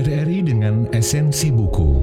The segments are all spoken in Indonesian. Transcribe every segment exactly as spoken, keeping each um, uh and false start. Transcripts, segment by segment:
R R I dengan esensi buku.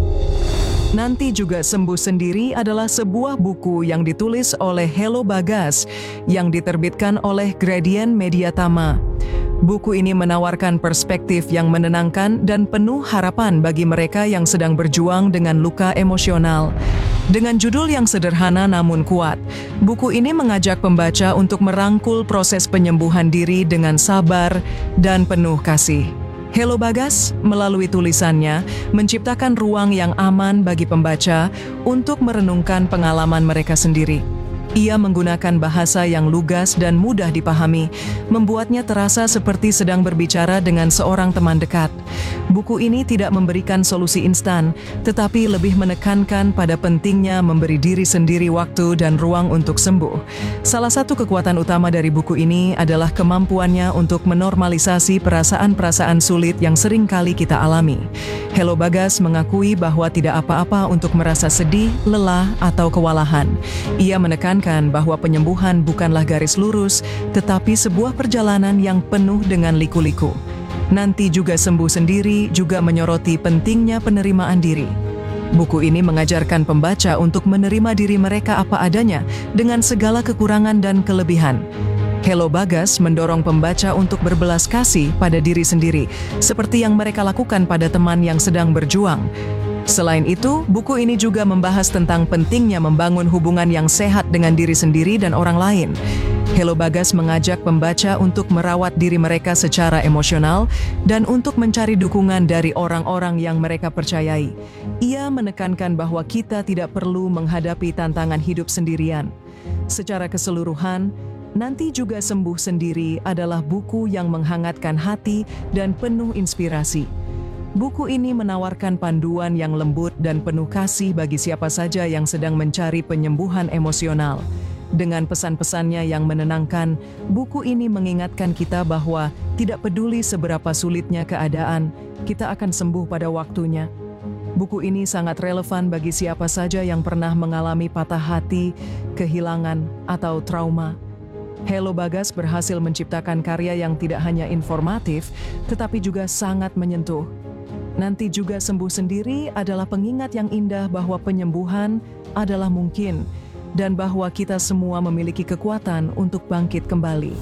Nanti Juga Sembuh Sendiri adalah sebuah buku yang ditulis oleh Hello Bagas yang diterbitkan oleh Gradient Media Tama. Buku ini menawarkan perspektif yang menenangkan dan penuh harapan bagi mereka yang sedang berjuang dengan luka emosional. Dengan judul yang sederhana namun kuat, buku ini mengajak pembaca untuk merangkul proses penyembuhan diri dengan sabar dan penuh kasih. Hello Bagas, melalui tulisannya, menciptakan ruang yang aman bagi pembaca untuk merenungkan pengalaman mereka sendiri. Ia menggunakan bahasa yang lugas dan mudah dipahami, membuatnya terasa seperti sedang berbicara dengan seorang teman dekat. Buku ini tidak memberikan solusi instan, tetapi lebih menekankan pada pentingnya memberi diri sendiri waktu dan ruang untuk sembuh. Salah satu kekuatan utama dari buku ini adalah kemampuannya untuk menormalisasi perasaan-perasaan sulit yang sering kali kita alami. Hello Bagas mengakui bahwa tidak apa-apa untuk merasa sedih, lelah, atau kewalahan. Ia menekan bahwa penyembuhan bukanlah garis lurus, tetapi sebuah perjalanan yang penuh dengan liku-liku. Nanti Juga Sembuh Sendiri juga menyoroti pentingnya penerimaan diri. Buku ini mengajarkan pembaca untuk menerima diri mereka apa adanya dengan segala kekurangan dan kelebihan. Hello Bagas mendorong pembaca untuk berbelas kasih pada diri sendiri, seperti yang mereka lakukan pada teman yang sedang berjuang. Selain itu, buku ini juga membahas tentang pentingnya membangun hubungan yang sehat dengan diri sendiri dan orang lain. Hello Bagas mengajak pembaca untuk merawat diri mereka secara emosional dan untuk mencari dukungan dari orang-orang yang mereka percayai. Ia menekankan bahwa kita tidak perlu menghadapi tantangan hidup sendirian. Secara keseluruhan, Nanti Juga Sembuh Sendiri adalah buku yang menghangatkan hati dan penuh inspirasi. Buku ini menawarkan panduan yang lembut dan penuh kasih bagi siapa saja yang sedang mencari penyembuhan emosional. Dengan pesan-pesannya yang menenangkan, buku ini mengingatkan kita bahwa tidak peduli seberapa sulitnya keadaan, kita akan sembuh pada waktunya. Buku ini sangat relevan bagi siapa saja yang pernah mengalami patah hati, kehilangan, atau trauma. Hello Bagas berhasil menciptakan karya yang tidak hanya informatif, tetapi juga sangat menyentuh. Nanti Juga Sembuh Sendiri adalah pengingat yang indah bahwa penyembuhan adalah mungkin dan bahwa kita semua memiliki kekuatan untuk bangkit kembali.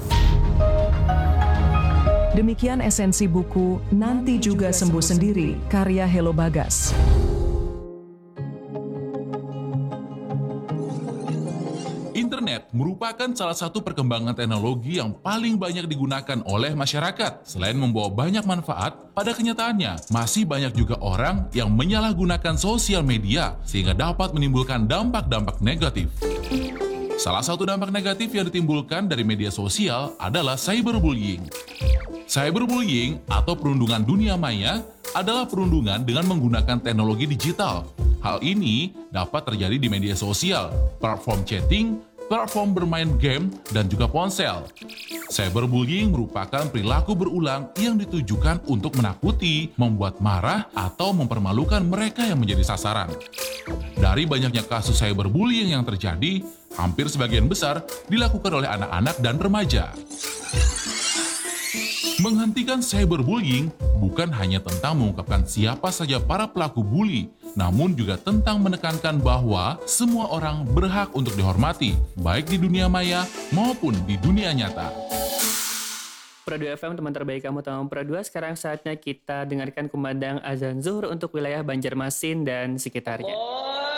Demikian esensi buku Nanti Juga Sembuh Sendiri, karya Hello Bagas. Internet merupakan salah satu perkembangan teknologi yang paling banyak digunakan oleh masyarakat. Selain membawa banyak manfaat, pada kenyataannya masih banyak juga orang yang menyalahgunakan sosial media sehingga dapat menimbulkan dampak-dampak negatif. Salah satu dampak negatif yang ditimbulkan dari media sosial adalah cyberbullying. Cyberbullying atau perundungan dunia maya adalah perundungan dengan menggunakan teknologi digital. Hal ini dapat terjadi di media sosial, platform chatting, platform bermain game, dan juga ponsel. Cyberbullying merupakan perilaku berulang yang ditujukan untuk menakuti, membuat marah, atau mempermalukan mereka yang menjadi sasaran. Dari banyaknya kasus cyberbullying yang terjadi, hampir sebagian besar dilakukan oleh anak-anak dan remaja. Menghentikan cyberbullying bukan hanya tentang mengungkapkan siapa saja para pelaku bully, namun juga tentang menekankan bahwa semua orang berhak untuk dihormati, baik di dunia maya maupun di dunia nyata. Pro dua F M, teman terbaik kamu, teman Pro dua. Sekarang saatnya kita dengarkan kumandang azan zuhur untuk wilayah Banjarmasin dan sekitarnya.